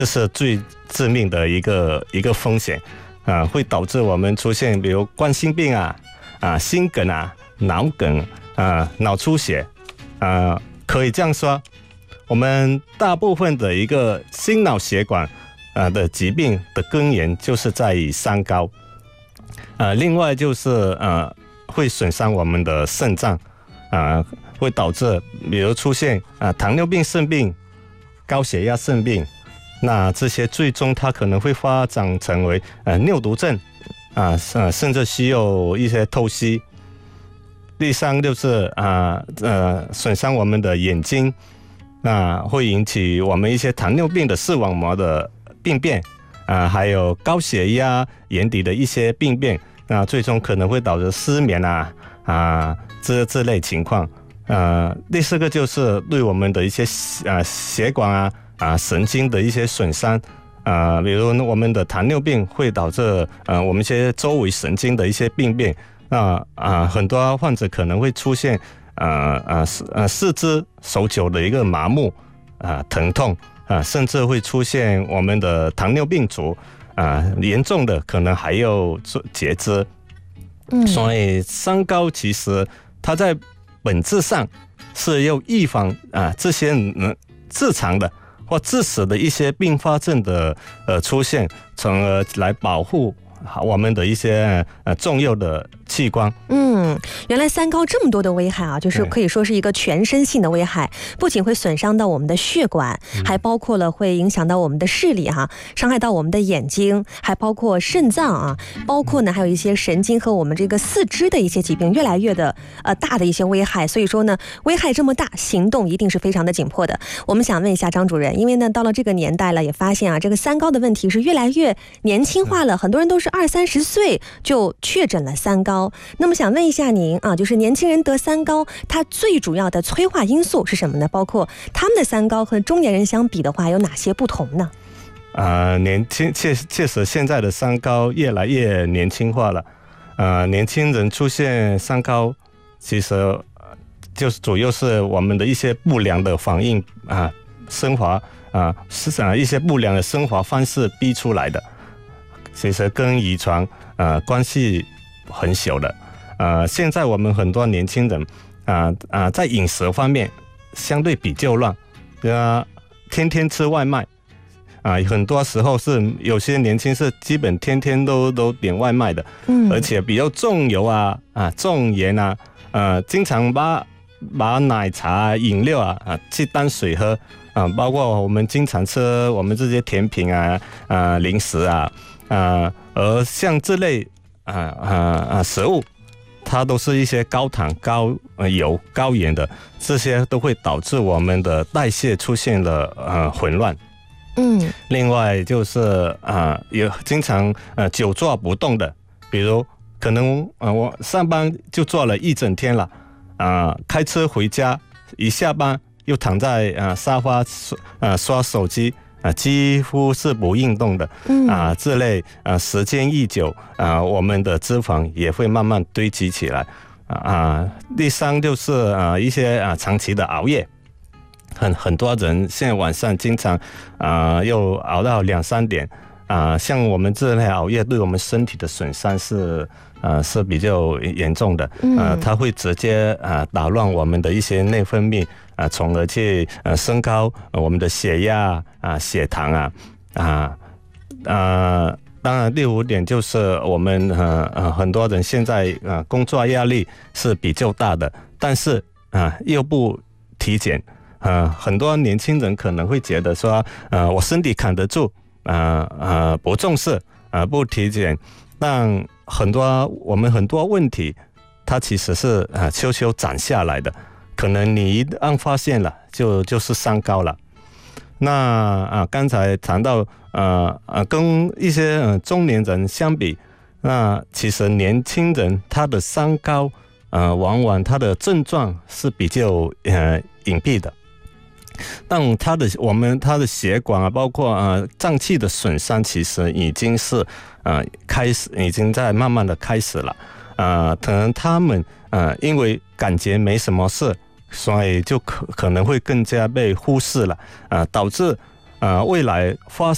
这是最致命的一个风险会导致我们出现比如冠心病心梗脑梗脑出血可以这样说，我们大部分的一个心脑血管的疾病的根源就是在于三高另外就是会损伤我们的肾脏会导致比如出现糖尿病肾病、高血压肾病，那这些最终它可能会发展成为尿毒症甚至需要一些透析。第三就是损伤我们的眼睛会引起我们一些糖尿病的视网膜的病变还有高血压眼底的一些病变最终可能会导致失眠这类情况第四个就是对我们的一些血管神经的一些损伤比如我们的糖尿病会导致我们一些周围神经的一些病变很多患者可能会出现四肢手脚的一个麻木疼痛甚至会出现我们的糖尿病足严重的可能还有截肢所以三高其实它在本质上是要预防这些自残的或致死的一些并发症的出现，从而来保护我们的一些重要的器官。 原来三高这么多的危害就是可以说是一个全身性的危害，不仅会损伤到我们的血管，还包括了会影响到我们的视力伤害到我们的眼睛，还包括肾脏包括呢还有一些神经和我们这个四肢的一些疾病，越来越的大的一些危害。所以说呢，危害这么大，行动一定是非常的紧迫的。我们想问一下张主任，因为呢到了这个年代了，也发现这个三高的问题是越来越年轻化了，很多人都是20-30岁就确诊了三高。那么想问一下您就是年轻人得三高，它最主要的催化因素是什么呢？包括他们的三高和中年人相比的话，有哪些不同呢？ 确实现在的三高越来越年轻化了。年轻人出现三高，其实就是主要是我们的一些不良的反应生活一些不良的生活方式逼出来的，其实跟遗传关系很小的。现在我们很多年轻人在饮食方面相对比较乱，天天吃外卖很多时候是有些年轻是基本天天都点外卖的，而且比较重油重盐经常把奶茶饮料去当水喝包括我们经常吃我们这些甜品零食而像这类食物，它都是一些高糖、高油、高盐的，这些都会导致我们的代谢出现了混乱。另外就是有经常久坐不动的，比如可能我上班就坐了一整天了开车回家一下班又躺在沙发刷手机几乎是不运动的这类时间一久我们的脂肪也会慢慢堆积起来第三就是一些长期的熬夜，很多人现在晚上经常又熬到2-3点像我们这类熬夜对我们身体的损伤是比较严重的它会直接打乱我们的一些内分泌从而去升高我们的血压血糖当然第5点就是我们很多人现在工作压力是比较大的，但是又不体检很多年轻人可能会觉得说我身体扛得住不重视不体检，但我们很多问题它其实是悄悄长下来的，可能你一旦发现了就是三高了。那刚才谈到跟一些中年人相比，那其实年轻人他的三高往往他的症状是比较隐蔽的，但他的血管包括脏器的损伤其实已经是已经在慢慢的开始了可能他们因为感觉没什么事，所以就可能会更加被忽视了导致未来发